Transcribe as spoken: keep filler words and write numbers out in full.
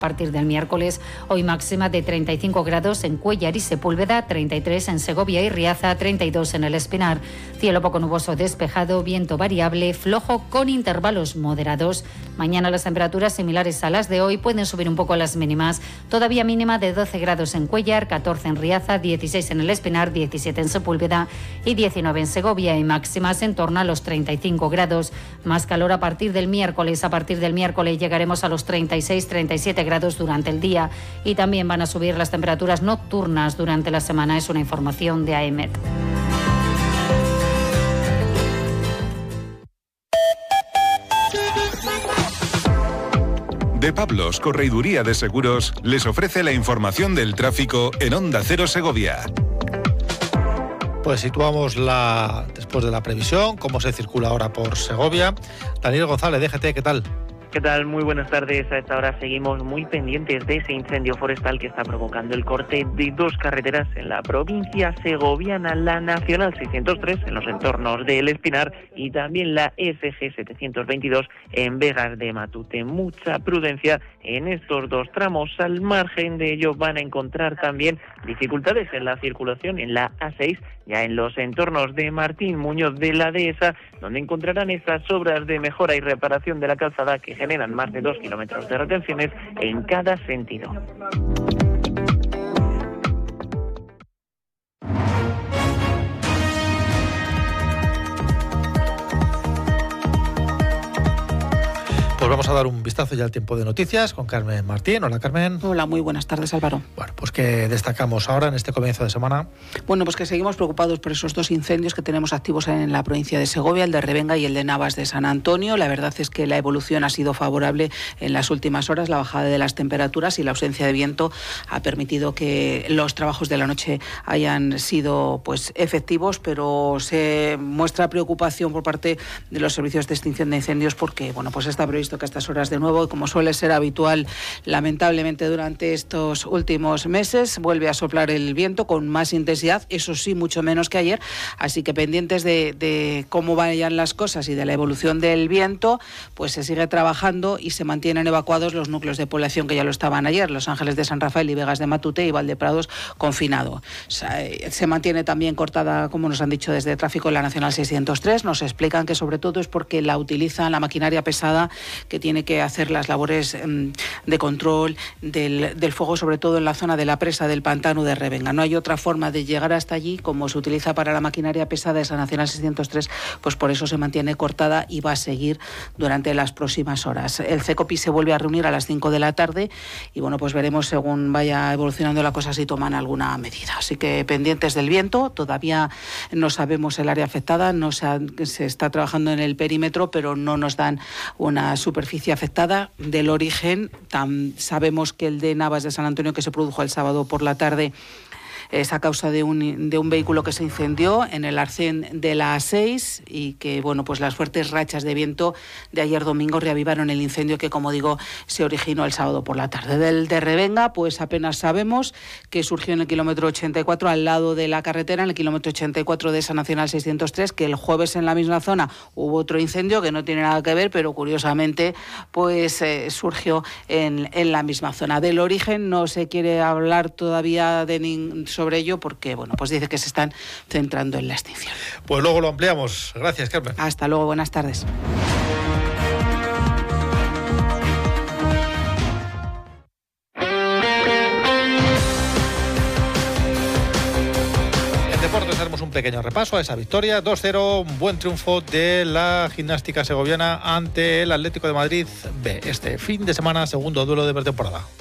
A partir del miércoles, hoy máxima de treinta y cinco grados en Cuéllar y Sepúlveda, treinta y tres en Segovia y Riaza, treinta y dos en El Espinar. Cielo poco nuboso despejado, viento variable, flojo con intervalos moderados. Mañana las temperaturas similares a las de hoy, pueden subir un poco las mínimas. Todavía mínima de doce grados en Cuéllar, catorce en Riaza, dieciséis en El Espinar, diecisiete en Sepúlveda y diecinueve en Segovia, y máximas en torno a los treinta y cinco grados. Más calor a partir del miércoles. A partir del miércoles llegaremos a los treinta y seis, treinta y siete grados durante el día, y también van a subir las temperaturas nocturnas durante la semana. Es una información de A E M E T. De Pablos, Correiduría de Seguros, les ofrece la información del tráfico en Onda Cero Segovia. Pues situamos la después de la previsión, cómo se circula ahora por Segovia. Daniel González, D G T, ¿qué tal? ¿Qué tal? Muy buenas tardes. A esta hora seguimos muy pendientes de ese incendio forestal que está provocando el corte de dos carreteras en la provincia segoviana, la Nacional seiscientos tres en los entornos de El Espinar y también la S G setecientos veintidós en Vegas de Matute. Mucha prudencia en estos dos tramos. Al margen de ello van a encontrar también dificultades en la circulación en la A seis, ya en los entornos de Martín Muñoz de la Dehesa, donde encontrarán estas obras de mejora y reparación de la calzada que generan más de dos kilómetros de retenciones en cada sentido. Pues vamos a dar un vistazo ya al tiempo de noticias con Carmen Martín. Hola, Carmen. Hola, muy buenas tardes, Álvaro. Bueno, pues ¿qué destacamos ahora en este comienzo de semana? Bueno, pues que seguimos preocupados por esos dos incendios que tenemos activos en la provincia de Segovia, el de Revenga y el de Navas de San Antonio. La verdad es que la evolución ha sido favorable en las últimas horas. La bajada de las temperaturas y la ausencia de viento ha permitido que los trabajos de la noche hayan sido pues efectivos, pero se muestra preocupación por parte de los servicios de extinción de incendios porque, bueno, pues está previsto que a estas horas de nuevo, y como suele ser habitual lamentablemente durante estos últimos meses, vuelve a soplar el viento con más intensidad, eso sí, mucho menos que ayer, así que pendientes de, de cómo vayan las cosas y de la evolución del viento, pues se sigue trabajando y se mantienen evacuados los núcleos de población que ya lo estaban ayer, Los Ángeles de San Rafael y Vegas de Matute y Valdeprados confinado. O sea, se mantiene también cortada, como nos han dicho desde tráfico, la Nacional seiscientos tres, nos explican que sobre todo es porque la utilizan la maquinaria pesada que tiene que hacer las labores um, de control del, del fuego, sobre todo en la zona de la presa del pantano de Revenga. No hay otra forma de llegar hasta allí, como se utiliza para la maquinaria pesada esa Nacional seiscientos tres, pues por eso se mantiene cortada y va a seguir durante las próximas horas. El CECOPI se vuelve a reunir a las cinco de la tarde y bueno, pues veremos según vaya evolucionando la cosa si toman alguna medida. Así que pendientes del viento, todavía no sabemos el área afectada, no se, ha, se está trabajando en el perímetro, pero no nos dan una superficie afectada. Del origen, tam, sabemos que el de Navas de San Antonio, que se produjo el sábado por la tarde, es a causa de un, de un vehículo que se incendió en el arcén de la A seis y que, bueno, pues las fuertes rachas de viento de ayer domingo reavivaron el incendio que, como digo, se originó el sábado por la tarde. Del de Revenga, pues apenas sabemos que surgió en el kilómetro ochenta y cuatro, al lado de la carretera, en el kilómetro ochenta y cuatro de esa Nacional seiscientos tres, que el jueves en la misma zona hubo otro incendio que no tiene nada que ver, pero curiosamente pues eh, surgió en, en la misma zona. Del origen no se quiere hablar todavía de ningún sobre ello porque, bueno, pues dice que se están centrando en la extinción. Pues luego lo ampliamos. Gracias, Carmen. Hasta luego, buenas tardes. En deportes haremos un pequeño repaso a esa victoria. dos cero, un buen triunfo de la gimnástica segoviana ante el Atlético de Madrid B. Este fin de semana, segundo duelo de pretemporada.